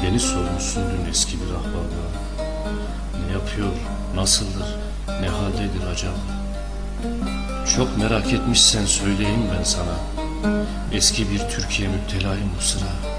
Beni sormuşsun dün eski bir ahbaba. Ne yapıyor, nasıldır, ne haldedir acaba? Çok merak etmişsen söyleyeyim ben sana. Eski bir Türkiye müptelayım bu sıra.